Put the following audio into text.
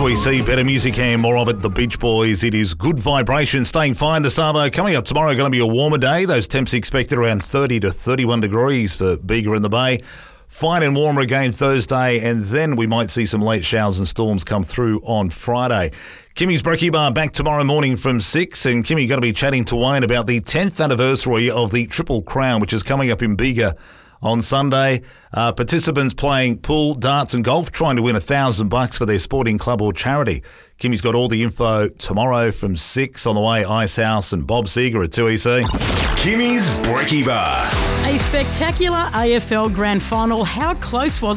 2EC, better music and more of it. The Beach Boys. It is good vibration. Staying fine this Savo. Coming up tomorrow, going to be a warmer day. Those temps expected around 30 to 31 degrees for Bega in the Bay. Fine and warmer again Thursday, and then we might see some late showers and storms come through on Friday. Kimmy's Brekkie Bar back tomorrow morning from 6, and Kimmy going to be chatting to Wayne about the 10th anniversary of the Triple Crown, which is coming up in Bega on Sunday. Participants playing pool, darts and golf, trying to win $1,000 for their sporting club or charity. Kimmy's got all the info tomorrow from 6 on the way. Icehouse and Bob Seger at 2EC. Kimmy's Brekkie Bar. A spectacular AFL Grand Final. How close was